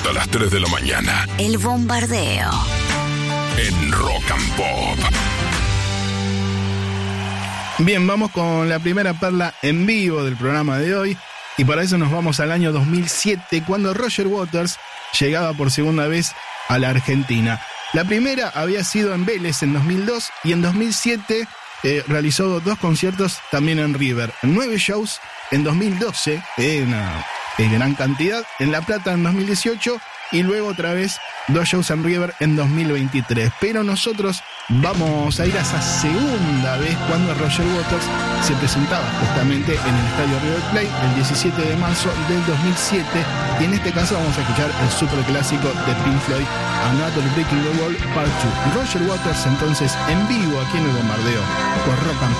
hasta las 3 de la mañana. El Bombardeo. En Rock and Pop. Bien, vamos con la primera perla en vivo del programa de hoy. Y para eso nos vamos al año 2007, cuando Roger Waters llegaba por segunda vez a la Argentina. La primera había sido en Vélez en 2002 y en 2007 realizó 2 conciertos también en River. 9 shows en 2012, una gran cantidad. En La Plata en 2018 y luego otra vez 2 shows en River en 2023. Pero nosotros vamos a ir a esa segunda vez cuando Roger Waters se presentaba justamente en el Estadio River Plate el 17 de marzo del 2007. Y en este caso vamos a escuchar el superclásico de Pink Floyd, Another Brick in the Wall Part 2. Roger Waters entonces en vivo aquí en el Bombardeo por Rock and